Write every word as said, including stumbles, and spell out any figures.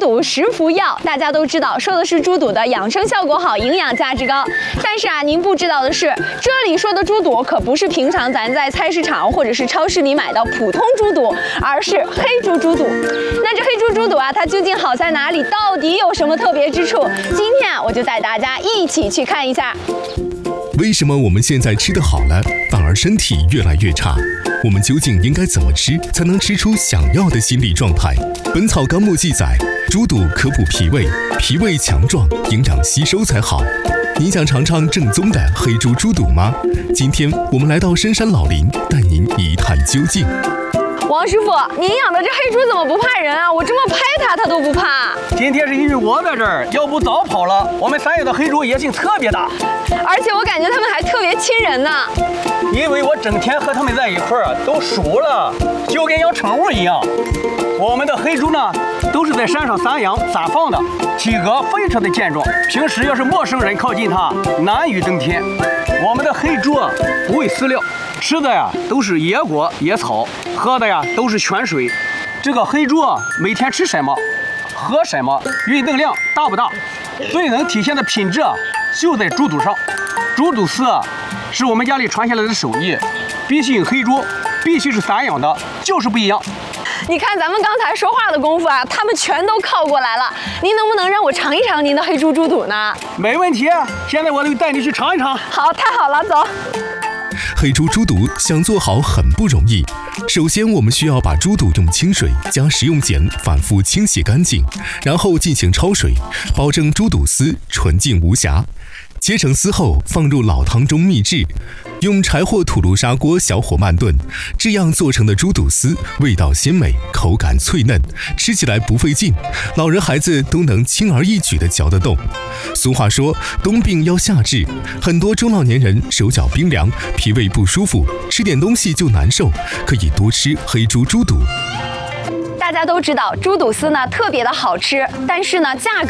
肚十服药，大家都知道说的是猪肚的养生效果好，营养价值高。但是啊，您不知道的是，这里说的猪肚可不是平常咱在菜市场或者是超市里买的普通猪肚，而是黑猪猪肚。那这黑猪猪肚啊，它究竟好在哪里？到底有什么特别之处？今天啊，我就带大家一起去看一下。 为什么我们现在吃得好了，反而身体越来越差？我们究竟应该怎么吃，才能吃出想要的心理状态？《本草纲目》记载，猪肚可补脾胃，脾胃强壮，营养吸收才好。你想尝尝正宗的黑猪猪肚吗？今天我们来到深山老林，带您一探究竟。 王师傅，您养的这黑猪怎么不怕人啊？我这么拍它，它都不怕。 今天是因为我在这儿，要不早跑了。我们山野的黑猪野性特别大， 而且我感觉它们还特别亲人呢。 因为我整天和它们在一块儿，都熟了，就跟养宠物一样。我们的黑猪呢，都是在山上散养散放的，体格非常的健壮。平时要是陌生人靠近它，难于登天。我们的黑猪啊，不喂饲料，吃的呀都是野果野草，喝的呀都是泉水。这个黑猪啊，每天吃什么，喝什么，运动量大不大，最能体现的品质啊，就在猪肚上。猪肚丝啊，是我们家里传下来的手艺，比起黑猪，必须是散养的，就是不一样。 你看咱们刚才说话的功夫啊，他们全都靠过来了。您能不能让我尝一尝您的黑猪猪肚呢？ 没问题，现在我就带你去尝一尝。 好，太好了，走。 黑猪猪肚想做好很不容易。首先，我们需要把猪肚用清水加食用碱反复清洗干净，然后进行焯水，保证猪肚丝纯净无瑕。切成丝后，放入老汤中秘制，用柴或土炉砂锅小火慢炖，这样做成的猪肚丝味道鲜美，口感脆嫩，吃起来不费劲，老人孩子都能轻而易举地嚼得动。俗话说，冬病要夏治，很多中老年人手脚冰凉，脾胃不舒服，吃点东西就难受，可以多吃黑猪猪肚。 大家都知道猪肚丝呢特别的好吃，但是呢价格